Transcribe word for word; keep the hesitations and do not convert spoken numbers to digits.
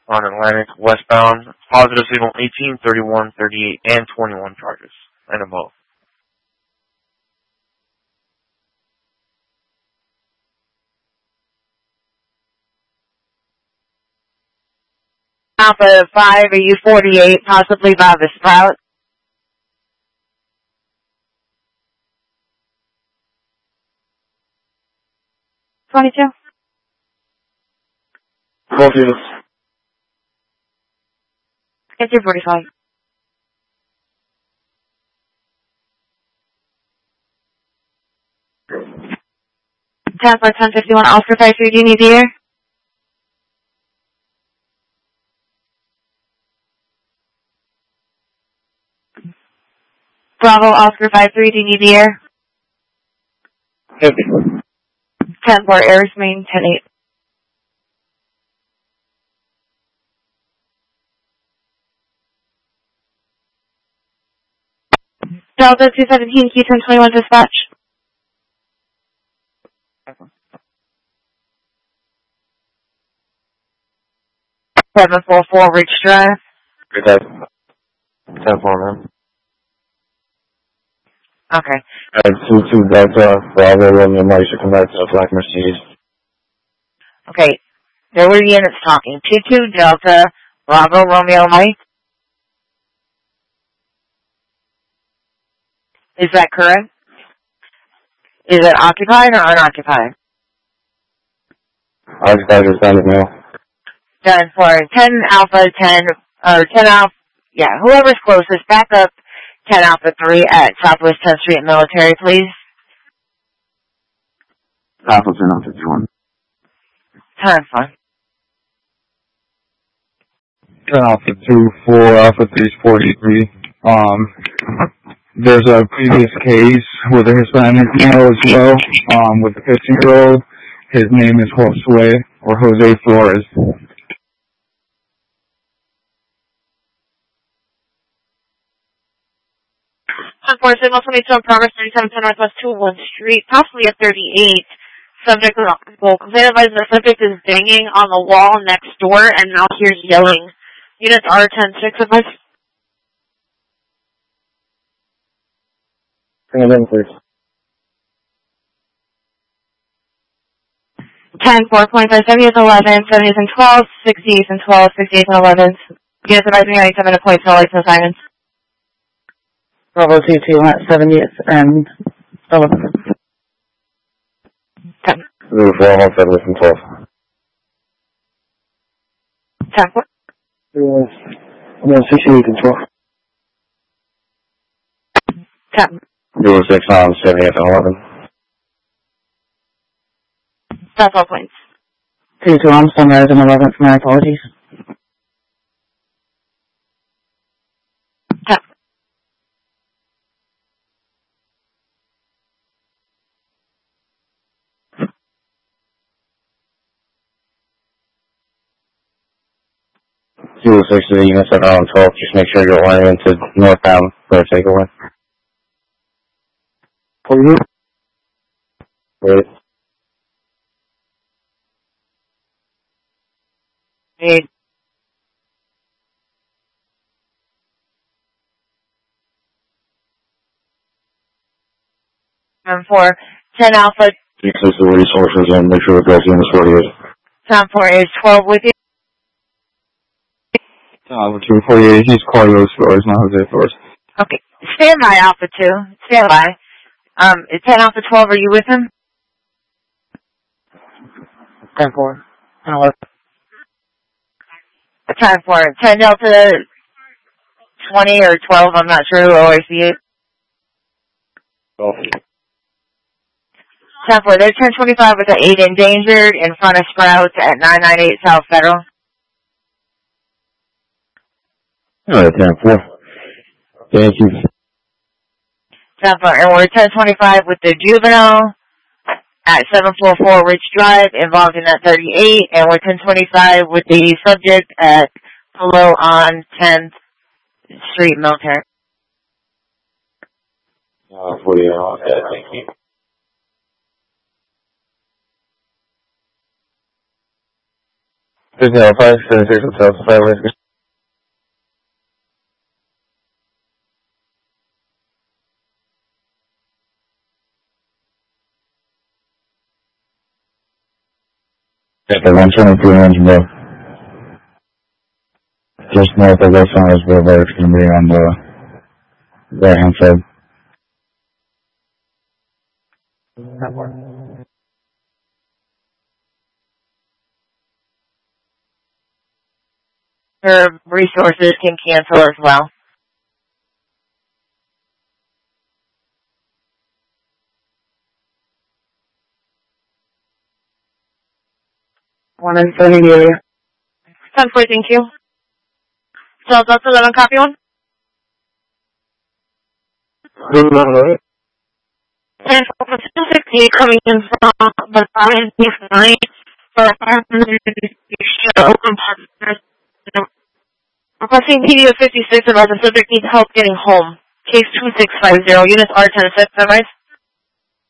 on Atlantic westbound. Positive signal eighteen, thirty-one, thirty-eight, and twenty-one charges, and above. Alpha five, are you forty-eight, possibly by the Sprout? twenty-two? Both units. Get through forty-five. ten four, ten fifty-one, Oscar five three, do you need the air? Bravo, Oscar five three, do you need the air? Heavy. ten four, Airs main, ten eight. Delta two seventeen, Q ten twenty-one, dispatch. seven four four, Ridge Drive. Good day. ten four, man. Okay. And two two Delta, Bravo, Romeo, Mike should come back to the Black Mercedes. Okay. There were units talking. two two Delta, Bravo, Romeo, Mike. Is that correct? Is it occupied or unoccupied? Occupied is down the mail. Done for ten Alpha, ten, or ten Alpha, yeah, whoever's closest, back up ten Alpha three at Southwest tenth Street Military, please. Alpha ten on fifty-one. Time fun. ten Alpha two, four, Alpha three forty-three. Um, there's a previous case with a Hispanic male as well, um, with a fifteen-year-old. His name is Josue, or Jose Flores. Four signal twenty-two on progress thirty-seven ten Northwest two one Street, possibly at thirty-eight. Subject will complain advised the subject is banging on the wall next door and now hears yelling. Units R ten six of us. Bring it in, please. ten four twenty-five, seventy-eight eleven, seventy-eight and twelve, sixty-eight and twelve, sixty-eight and eleven. Units advising ninety-seven to point, no lights, no sirens. Bravo two two at seventieth and eleven. ten. Move four one seven from twelve. ten four. I'm on sixty-eight and twelve. ten. Zero six on seventy-eight and eleven. That's all points. two two on Sunrise and eleventh, my apologies. ten. Zero six to the unit seven on twelve. Just make sure you're oriented to northbound for a takeaway. For you? Wait. Eight. ten four. ten Alpha. Access the resources and make sure it goes in the forty-eight. ten four is twelve with you. Alpha two forty-eight, he's Carlos Flores, not Jose Flores. Okay. Stand by, Alpha two. Stand by. Um, is ten Alpha twelve, are you with him? ten four. And eleven. ten four. ten Delta twenty or twelve, I'm not sure who O I C is. Oh. ten four. There's ten twenty-five with the eight endangered in front of Sprouts at nine ninety-eight South Federal. Alright, ten four. Thank you. ten four. And we're ten twenty-five with the juvenile at seven four four Rich Drive involved in that thirty-eight. And we're ten twenty-five with the subject at Polo on tenth Street Military. Uh, forty-eight, okay, thank you. fifteen oh five, seventy-six Hotel, Fire Whiskey. At the one twenty-three Range Road. Just north of Los Angeles Boulevard, it's going to be on the right hand side. Her resources can cancel as well. One in Sunny area. ten four, thank you. So that's eleven, copy one. And for two sixty coming in from the Brian P nine for five hundred open partners. Requesting P D of fifty-six about the subject needs help getting home. Case two six five zero, units R ten six, am I right?